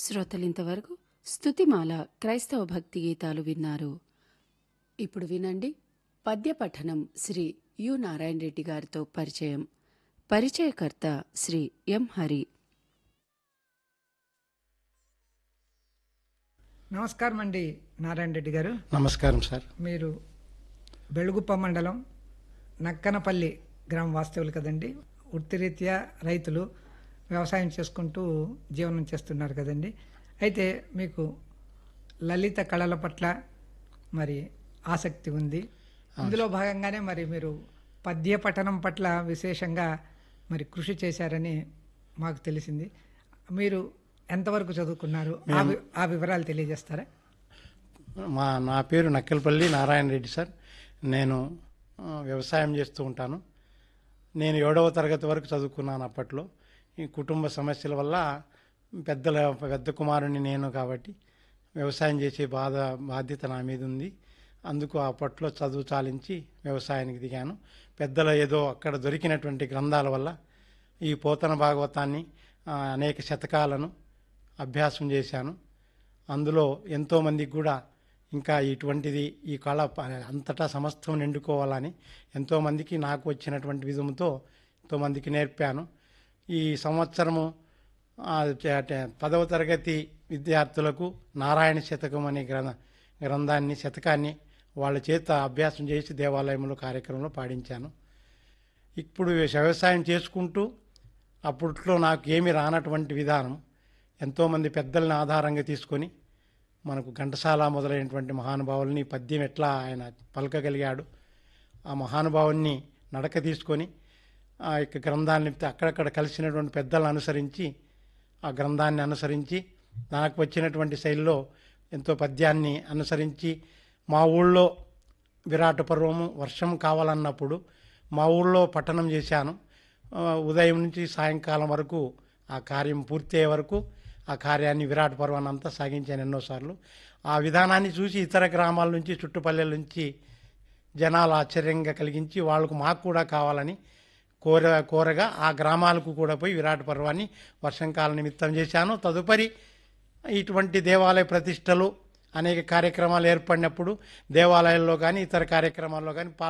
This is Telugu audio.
శ్రోతలింతవరకు స్తుతిమాల క్రైస్తవ భక్తి గీతాలు విన్నారు. ఇప్పుడు వినండి పద్య పఠనం శ్రీ యు నారాయణ రెడ్డి గారితో పరిచయం. పరిచయకర్త శ్రీ ఎం హరి. నమస్కారం అండి నారాయణ రెడ్డి గారు. నమస్కారం సార్. మీరు బెళగుప్ప మండలం నక్కనపల్లి గ్రామ వాస్తవులు కదండి. వృత్తిరీత్యా రైతులు వ్యవసాయం చేసుకుంటూ జీవనం చేస్తున్నారు కదండి. అయితే మీకు లలిత కళల పట్ల మరి ఆసక్తి ఉంది. ఇందులో భాగంగానే మరి మీరు పద్య పఠనం పట్ల విశేషంగా మరి కృషి చేశారని మాకు తెలిసింది. మీరు ఎంతవరకు చదువుకున్నారు ఆ వివరాలు తెలియజేస్తారా? నా పేరు నక్కలపల్లి నారాయణ రెడ్డి సార్. నేను వ్యవసాయం చేస్తూ ఉంటాను. నేను 7వ తరగతి వరకు చదువుకున్నాను. అప్పట్లో ఈ కుటుంబ సమస్యల వల్ల పెద్ద కుమారుని నేను కాబట్టి వ్యవసాయం చేసే బాధ్యత నా మీద ఉంది. అందుకు అప్పట్లో చదువు చాలించి వ్యవసాయానికి దిగాను. పెద్దల ఏదో అక్కడ దొరికినటువంటి గ్రంథాల వల్ల ఈ పోతన భాగవతాన్ని అనేక శతకాలను అభ్యాసం చేశాను. అందులో ఎంతోమందికి కూడా ఇంకా ఇటువంటిది ఈ కళ అంతటా సమస్తం నిండుకోవాలని ఎంతోమందికి నాకు వచ్చినటువంటి విధంతో ఎంతోమందికి నేర్పాను. ఈ సంవత్సరము 10వ తరగతి విద్యార్థులకు నారాయణ శతకం అనే శతకాన్ని వాళ్ళ చేత అభ్యాసం చేసి దేవాలయంలో కార్యక్రమంలో పాడించాను. ఇప్పుడు వ్యవసాయం చేసుకుంటూ అప్పట్లో నాకు ఏమీ రానటువంటి విధానం ఎంతోమంది పెద్దల్ని ఆధారంగా తీసుకొని మనకు ఘంటసాల మొదలైనటువంటి మహానుభావుల్ని పద్యం ఎట్లా ఆయన పలకగలిగాడు, ఆ మహానుభావుల్ని నడక తీసుకొని ఆ యొక్క గ్రంథాన్ని అక్కడక్కడ కలిసినటువంటి పెద్దలను అనుసరించి ఆ గ్రంథాన్ని అనుసరించి నాకు వచ్చినటువంటి శైలిలో ఎంతో పద్యాన్ని అనుసరించి మా ఊళ్ళో విరాట పర్వము వర్షం కావాలన్నప్పుడు మా ఊళ్ళో పఠనం చేశాను. ఉదయం నుంచి సాయంకాలం వరకు ఆ కార్యం పూర్తయ్యే వరకు ఆ కార్యాన్ని విరాట పర్వాన్ని అంతా సాగించాను ఎన్నోసార్లు. ఆ విధానాన్ని చూసి ఇతర గ్రామాల నుంచి చుట్టుపల్లెల నుంచి జనాలు ఆశ్చర్యంగా కలిగించి వాళ్ళకు మాకు కూడా కావాలని కోరగా ఆ గ్రామాలకు కూడా పోయి విరాట పర్వాన్ని వర్షంకాల నిమిత్తం చేశాను. తదుపరి ఇటువంటి దేవాలయ ప్రతిష్టలు అనేక కార్యక్రమాలు ఏర్పడినప్పుడు దేవాలయాల్లో కానీ ఇతర కార్యక్రమాల్లో కానీ